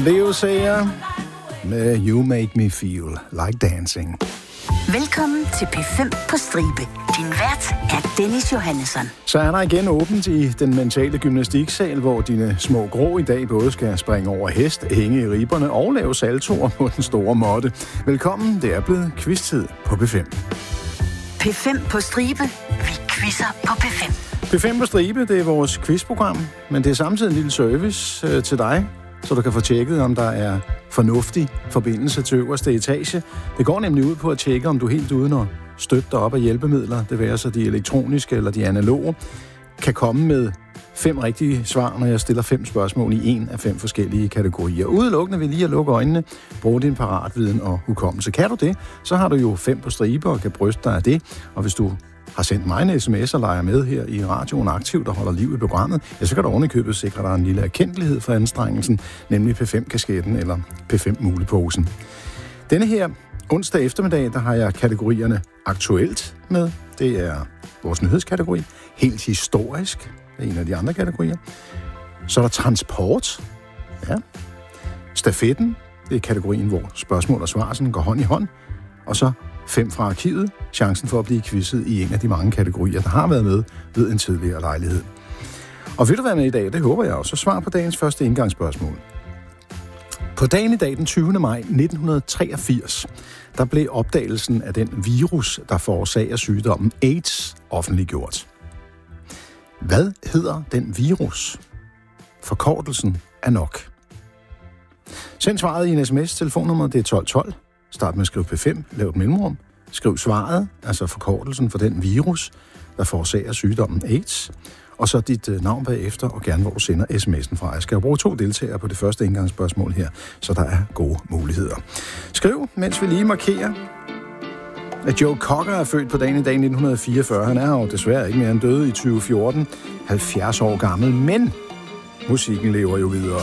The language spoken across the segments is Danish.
Leo Sayer med You Make Me Feel Like Dancing. Velkommen til P5 på stribe. Din vært er Dennis Johannesson. Så er der igen åbent i den mentale gymnastiksal, hvor dine små grå i dag både skal springe over hest, hænge i ribberne og lave saltoer på den store måtte. Velkommen, det er blevet quiz-tid på P5. P5 på stribe. Vi quizzer på P5. P5 på stribe, det er vores quizprogram, men det er samtidig en lille service til dig, så du kan få tjekket, om der er fornuftig forbindelse til øverste etage. Det går nemlig ud på at tjekke, om du helt uden at støtte dig op af hjælpemidler, det være så de elektroniske eller de analoge, kan komme med 5 rigtige svar, når jeg stiller 5 spørgsmål i en af 5 forskellige kategorier. Udelukkende vil lige at lukke øjnene, bruge din paratviden og hukommelse. Kan du det, så har du jo 5 på stribe og kan bryste dig af det. Og hvis du har sendt mig en sms og leger med her i radioen aktivt og holder liv i programmet, ja, så kan du ovenikøbet sikre dig en lille erkendelighed for anstrengelsen, nemlig P5-kasketten eller P5-muleposen. Denne her onsdag eftermiddag, der har jeg kategorierne aktuelt med. Det er vores nyhedskategori. Helt historisk, det er en af de andre kategorier. Så er der transport. Ja. Stafetten, det er kategorien, hvor spørgsmål og svar sådan går hånd i hånd. Og så 5 fra arkivet, chancen for at blive quizzet i en af de mange kategorier, der har været med ved en tidligere lejlighed. Og vil du være med i dag, det håber jeg også, så svar på dagens første indgangsspørgsmål. På dagen i dag, den 20. maj 1983, der blev opdagelsen af den virus, der forårsager sygdommen AIDS, offentliggjort. Hvad hedder den virus? Forkortelsen er nok. Send svaret i en sms. Telefonnummeret det er 1212. Start med at skrive P5, lav et mellemrum. Skriv svaret, altså forkortelsen for den virus, der forårsager sygdommen AIDS. Og så dit navn bagefter, og gerne hvor du sender sms'en fra. Jeg skal jo bruge 2 deltagere på det første indgangsspørgsmål her, så der er gode muligheder. Skriv, mens vi lige markerer, at Joe Cocker er født på dagen i dag 1944. Han er jo desværre ikke mere end døde i 2014. 70 år gammel, men musikken lever jo videre.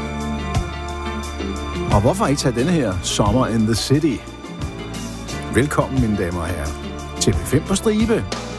Og hvorfor ikke tage denne her Summer in the City? Velkommen, mine damer og herrer, til P5 på stribe.